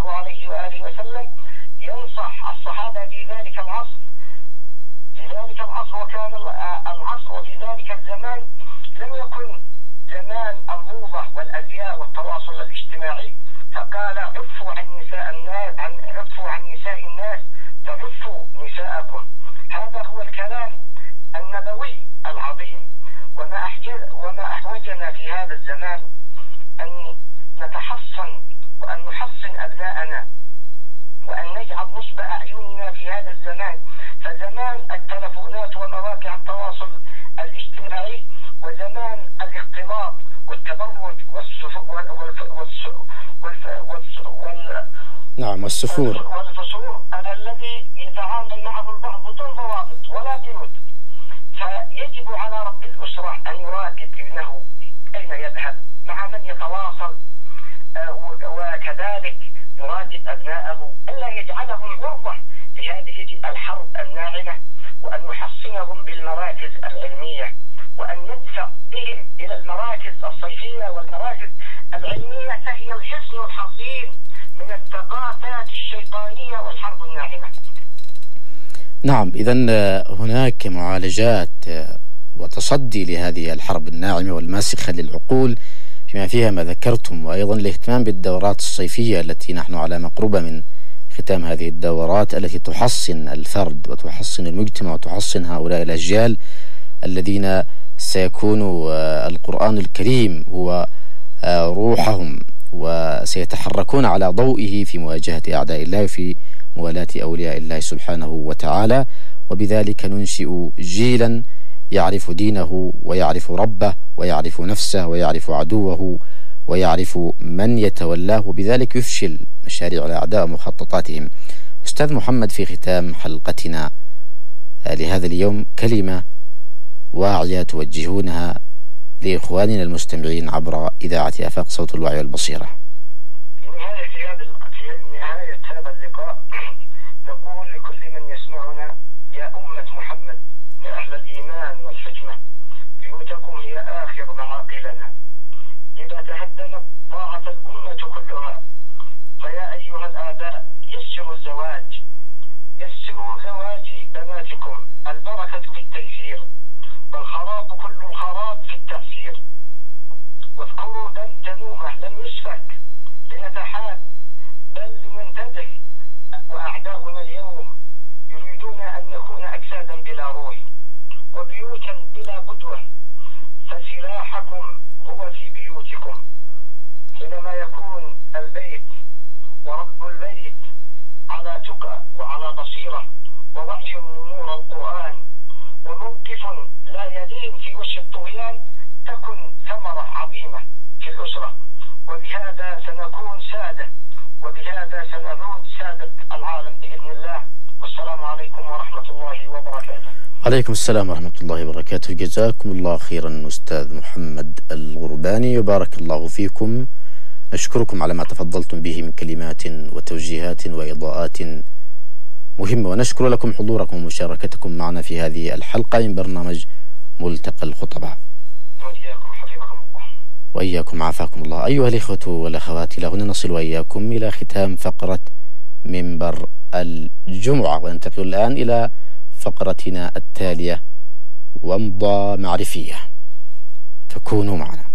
الله عليه وآله وسلم ينصح الصحابة في ذلك العصر. وكان العصر وفي ذلك الزمان لم يكن زمان الموضة والأزياء والتواصل الاجتماعي، فقال عفوا عن نساء الناس، عفوا عن نساء الناس تعفوا نساءكم. هذا هو الكلام النبوي العظيم. وما أحوجنا في هذا الزمان أن نتحصن وأن نحصن أبناءنا وأن نجعل نصب أعيننا في هذا الزمان. فزمان التلفونات ومواقع التواصل الاجتماعي وزمان الاختلاط والتبرج والفسور الذي يتعامل معه البعض بدون ضوابط ولا قيود. فيجب على رب الأسرة أن يراقب ابنه أين يذهب، مع من يتواصل، وكذلك يراقب أبناءه ألا يجعلهم عرضة لهذه الحرب الناعمة، وأن يحصنهم بالمراكز العلمية، وأن يدفع بهم إلى المراكز الصيفية والمراكز العلمية، فهي الحصن الحصين من الثقافات الشيطانية والحرب الناعمة. نعم، إذن هناك معالجات وتصدي لهذه الحرب الناعمة والماسخة للعقول فيما فيها ما ذكرتم، وأيضا الاهتمام بالدورات الصيفية التي نحن على مقربة من ختام هذه الدورات التي تحصن الفرد وتحصن المجتمع وتحصن هؤلاء الأجيال الذين سيكون القرآن الكريم هو روحهم، وسيتحركون على ضوئه في مواجهة أعداء الله وفي موالاة أولياء الله سبحانه وتعالى. وبذلك ننشئ جيلا يعرف دينه ويعرف ربه ويعرف نفسه ويعرف عدوه ويعرف من يتولاه، وبذلك يفشل مشاريع الأعداء ومخططاتهم. أستاذ محمد، في ختام حلقتنا لهذا اليوم كلمة واعية توجهونها لإخواننا المستمعين عبر إذاعة آفاق صوت الوعي والبصيرة. في نهاية هذا اللقاء نقول لكل من يسمعنا: يا أمة محمد، يا أهل الإيمان والحكمة، بيوتكم هي آخر معاقلنا، إذا تهدمت ضاعت الأمة كلها. فيا أيها الآباء، يسروا الزواج، يسروا زواج بناتكم، البركة في التيسير، والخراب كل الخراب في التأثير. واذكروا دم تنومه لم يسفك لنتحاب، بل لننتبه. وأعداؤنا اليوم يريدون أن يكون أجسادا بلا روح وبيوتا بلا قدوة، فسلاحكم هو في بيوتكم. حينما يكون البيت ورب البيت على تقى وعلى بصيرة ووحي من نور القرآن وموقف لا يلين في وجه الطغيان، تكن ثمرة عظيمة في الأسرة. وبهذا سنكون سادة، وبهذا سنعود سادة العالم بإذن الله. والسلام عليكم ورحمة الله وبركاته. عليكم السلام ورحمة الله وبركاته. جزاكم الله خيرا أستاذ محمد الغرباني، وبارك الله فيكم. أشكركم على ما تفضلتم به من كلمات وتوجيهات وإضاءات مهمة، ونشكر لكم حضوركم ومشاركتكم معنا في هذه الحلقة من برنامج ملتقى الخطباء. وإياكم حفظكم الله. وإياكم عافاكم الله. أيها الإخوة والأخوات، إلى هنا نصل وإياكم إلى ختام فقرة منبر الجمعة، وننتقل الآن إلى فقرتنا التالية، ومضة معرفية. فكونوا معنا.